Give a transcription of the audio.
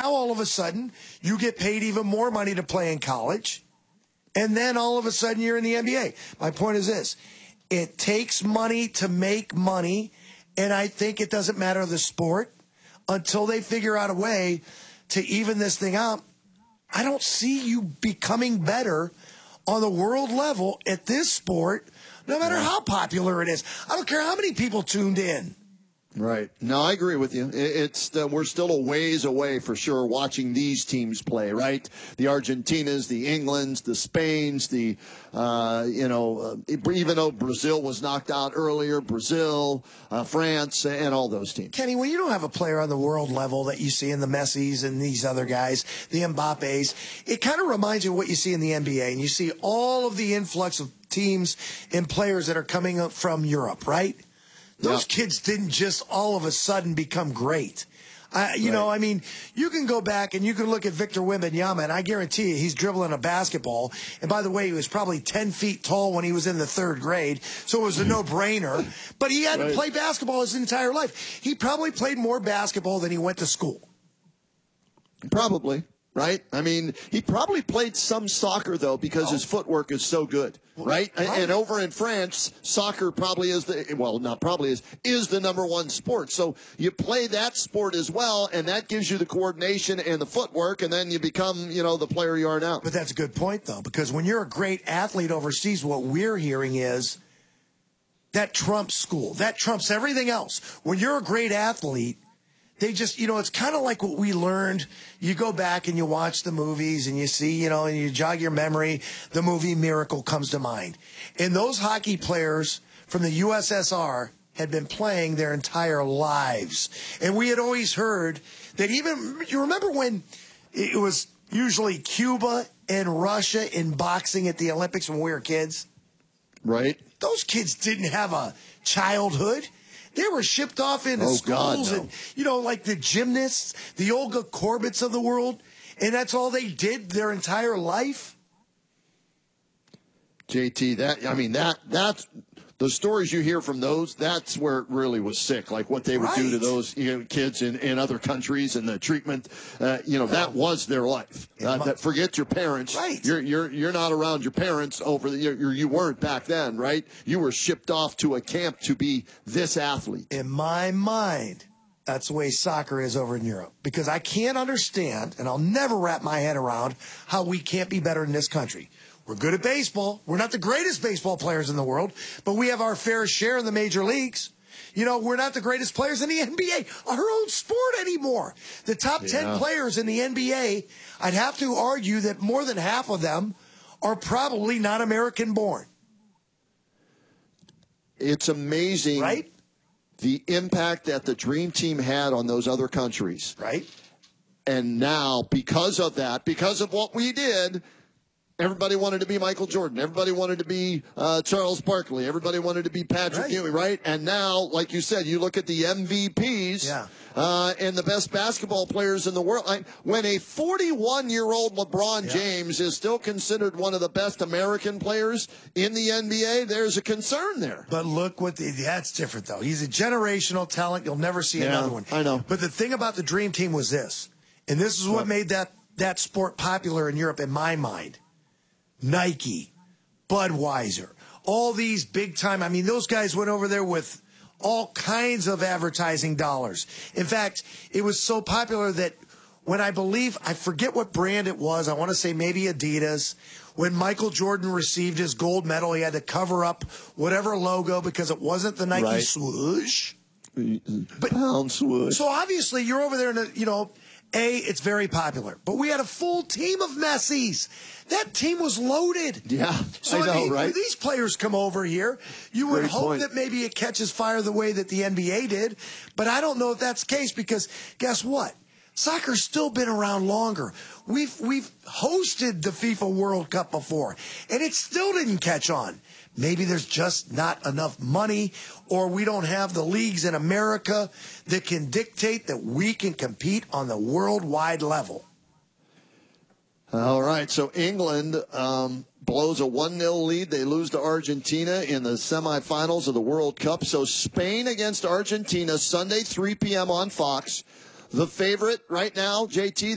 now all of a sudden you get paid even more money to play in college. And then all of a sudden you're in the NBA. My point is this. It takes money to make money. And I think it doesn't matter the sport until they figure out a way to even this thing out. I don't see you becoming better on the world level at this sport, no matter how popular it is. I don't care how many people tuned in. Right. No, I agree with you. It's we're still a ways away for sure watching these teams play, right? The Argentinas, the Englands, the Spains, the, even though Brazil was knocked out earlier, Brazil, France, and all those teams. Kenny, when you don't have a player on the world level that you see in the Messis and these other guys, the Mbappes, it kind of reminds you of what you see in the NBA. And you see all of the influx of teams and players that are coming up from Europe, right? Those kids didn't just all of a sudden become great. You can go back and you can look at Victor Wembanyama, and I guarantee you he's dribbling a basketball. And by the way, he was probably 10 feet tall when he was in the third grade, so it was a no-brainer. But he had to play basketball his entire life. He probably played more basketball than he went to school. Probably. Right? I mean, he probably played some soccer, though, because his footwork is so good. Right? And over in France, soccer probably is the number one sport. So you play that sport as well, and that gives you the coordination and the footwork, and then you become, the player you are now. But that's a good point, though, because when you're a great athlete overseas, what we're hearing is that trumps school. That trumps everything else. When you're a great athlete, they just, it's kind of like what we learned. You go back and you watch the movies and you see, and you jog your memory. The movie Miracle comes to mind. And those hockey players from the USSR had been playing their entire lives. And we had always heard that you remember when it was usually Cuba and Russia in boxing at the Olympics when we were kids? Right. Those kids didn't have a childhood. They were shipped off into schools and, like the gymnasts, the Olga Korbits of the world, and that's all they did their entire life. JT, that's the stories you hear from those, that's where it really was sick, like what they would do to those kids in other countries and the treatment. That was their life. Forget your parents. Right. You're not around your parents you weren't back then, right? You were shipped off to a camp to be this athlete. In my mind, that's the way soccer is over in Europe. Because I can't understand, and I'll never wrap my head around, how we can't be better in this country. We're good at baseball. We're not the greatest baseball players in the world, but we have our fair share in the major leagues. We're not the greatest players in the NBA, our own sport anymore. The top 10 players in the NBA, I'd have to argue that more than half of them are probably not American born. It's amazing, right? The impact that the Dream Team had on those other countries. Right. And now, because of that, because of what we did, everybody wanted to be Michael Jordan. Everybody wanted to be Charles Barkley. Everybody wanted to be Patrick Ewing, right? And now, like you said, you look at the MVPs and the best basketball players in the world. When a 41-year-old LeBron James is still considered one of the best American players in the NBA, there's a concern there. But look that's different, though. He's a generational talent. You'll never see another one. I know. But the thing about the Dream Team was this, and this is what made that sport popular in Europe in my mind. Nike, Budweiser, all these big time. I mean, those guys went over there with all kinds of advertising dollars. In fact, it was so popular that when I forget what brand it was, I want to say maybe Adidas, when Michael Jordan received his gold medal, he had to cover up whatever logo because it wasn't the Nike swoosh. Pound swoosh. So obviously you're over there and, it's very popular. But we had a full team of Messis. That team was loaded. Yeah, so I know, right? When these players come over here, you would hope that maybe it catches fire the way that the NBA did. But I don't know if that's the case because guess what? Soccer's still been around longer. We've hosted the FIFA World Cup before, and it still didn't catch on. Maybe there's just not enough money, or we don't have the leagues in America that can dictate that we can compete on the worldwide level. All right, so England blows a 1-0 lead. They lose to Argentina in the semifinals of the World Cup. So Spain against Argentina, Sunday, 3 p.m. on Fox. The favorite right now, JT,